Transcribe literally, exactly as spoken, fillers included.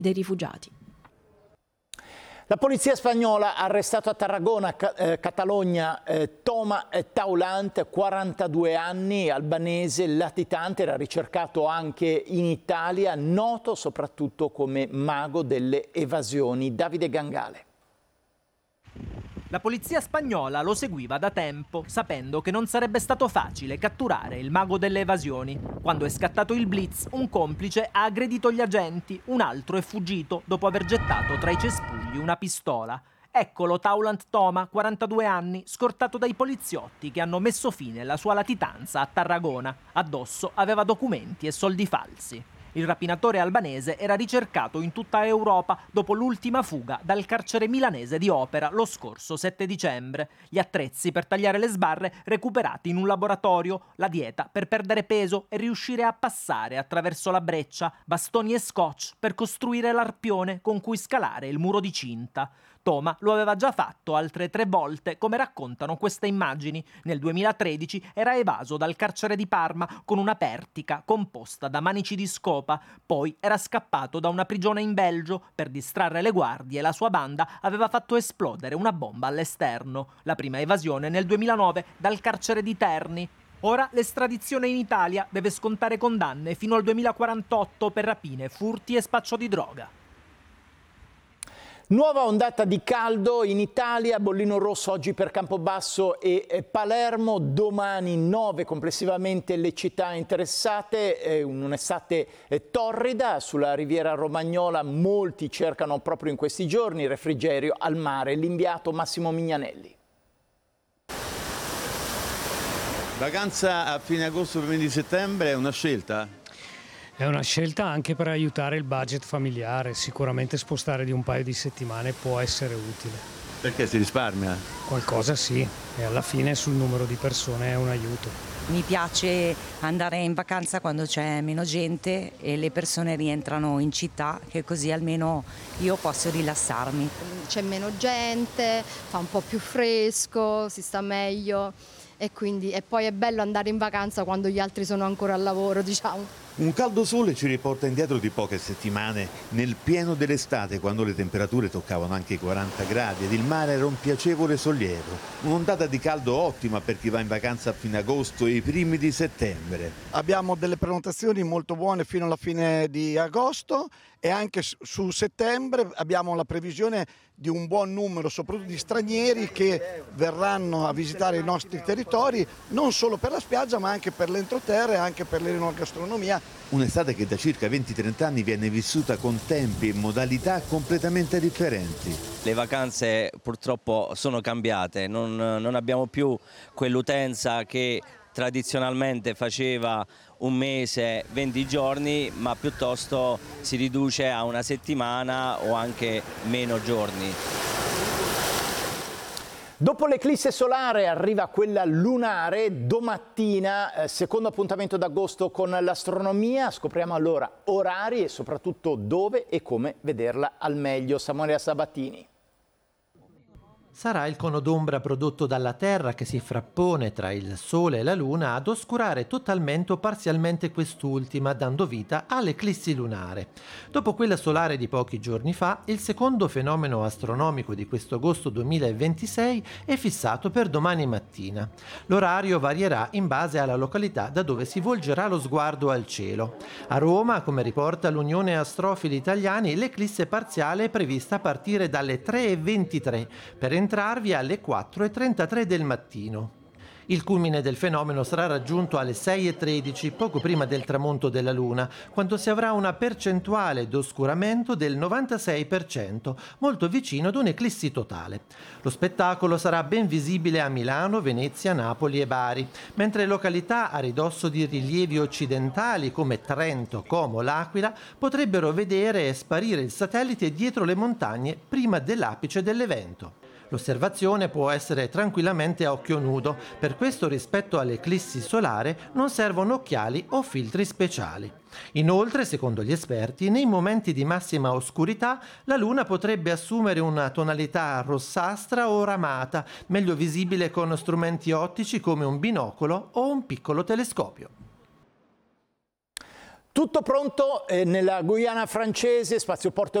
dei rifugiati. La polizia spagnola ha arrestato a Tarragona, eh, Catalogna, eh, Toma Taulant, quarantadue anni, albanese, latitante, era ricercato anche in Italia, noto soprattutto come mago delle evasioni. Davide Gangale. La polizia spagnola lo seguiva da tempo, sapendo che non sarebbe stato facile catturare il mago delle evasioni. Quando è scattato il blitz, un complice ha aggredito gli agenti, un altro è fuggito dopo aver gettato tra i cespugli una pistola. Eccolo Taulant Toma, quarantadue anni, scortato dai poliziotti che hanno messo fine alla sua latitanza a Tarragona. Addosso aveva documenti e soldi falsi. Il rapinatore albanese era ricercato in tutta Europa dopo l'ultima fuga dal carcere milanese di Opera lo scorso sette dicembre. Gli attrezzi per tagliare le sbarre recuperati in un laboratorio, la dieta per perdere peso e riuscire a passare attraverso la breccia, bastoni e scotch per costruire l'arpione con cui scalare il muro di cinta. Toma lo aveva già fatto altre tre volte, come raccontano queste immagini. Nel duemilatredici era evaso dal carcere di Parma con una pertica composta da manici di scopa, poi era scappato da una prigione in Belgio. Per distrarre le guardie e la sua banda aveva fatto esplodere una bomba all'esterno. La prima evasione nel duemilanove dal carcere di Terni. Ora l'estradizione in Italia, deve scontare condanne fino al duemilaquarantotto per rapine, furti e spaccio di droga. Nuova ondata di caldo in Italia, bollino rosso oggi per Campobasso e Palermo, domani nove complessivamente le città interessate, un'estate torrida sulla riviera romagnola, molti cercano proprio in questi giorni refrigerio al mare, l'inviato Massimo Mignanelli. Vacanza a fine agosto, primi di settembre è una scelta? È una scelta anche per aiutare il budget familiare, sicuramente spostare di un paio di settimane può essere utile. Perché si risparmia? Qualcosa sì, e alla fine sul numero di persone è un aiuto. Mi piace andare in vacanza quando c'è meno gente e le persone rientrano in città, che così almeno io posso rilassarmi. C'è meno gente, fa un po' più fresco, si sta meglio e, quindi, e poi è bello andare in vacanza quando gli altri sono ancora al lavoro, diciamo. Un caldo sole ci riporta indietro di poche settimane, nel pieno dell'estate, quando le temperature toccavano anche i quaranta gradi ed il mare era un piacevole sollievo. Un'ondata di caldo ottima per chi va in vacanza a fine agosto e i primi di settembre. Abbiamo delle prenotazioni molto buone fino alla fine di agosto e anche su settembre abbiamo la previsione di un buon numero, soprattutto di stranieri che verranno a visitare i nostri territori, non solo per la spiaggia ma anche per l'entroterra e anche per l'enogastronomia. Un'estate che da circa venti trenta anni viene vissuta con tempi e modalità completamente differenti. Le vacanze purtroppo sono cambiate, non, non abbiamo più quell'utenza che tradizionalmente faceva un mese, venti giorni, ma piuttosto si riduce a una settimana o anche meno giorni. Dopo l'eclisse solare arriva quella lunare, domattina, eh, secondo appuntamento d'agosto con l'astronomia, scopriamo allora orari e soprattutto dove e come vederla al meglio. Samuele Sabatini. Sarà il cono d'ombra prodotto dalla Terra che si frappone tra il Sole e la Luna ad oscurare totalmente o parzialmente quest'ultima, dando vita all'eclissi lunare. Dopo quella solare di pochi giorni fa, il secondo fenomeno astronomico di questo agosto duemilaventisei è fissato per domani mattina. L'orario varierà in base alla località da dove si volgerà lo sguardo al cielo. A Roma, come riporta l'Unione Astrofili Italiani, l'eclisse parziale è prevista a partire dalle tre e ventitré per entrarvi alle quattro e trentatré del mattino. Il culmine del fenomeno sarà raggiunto alle sei e tredici, poco prima del tramonto della Luna, quando si avrà una percentuale d'oscuramento del novantasei per cento, molto vicino ad un'eclissi totale. Lo spettacolo sarà ben visibile a Milano, Venezia, Napoli e Bari, mentre località a ridosso di rilievi occidentali come Trento, Como, L'Aquila potrebbero vedere e sparire il satellite dietro le montagne prima dell'apice dell'evento. L'osservazione può essere tranquillamente a occhio nudo, per questo rispetto all'eclissi solare non servono occhiali o filtri speciali. Inoltre, secondo gli esperti, nei momenti di massima oscurità la Luna potrebbe assumere una tonalità rossastra o ramata, meglio visibile con strumenti ottici come un binocolo o un piccolo telescopio. Tutto pronto eh, nella Guyana francese, spazioporto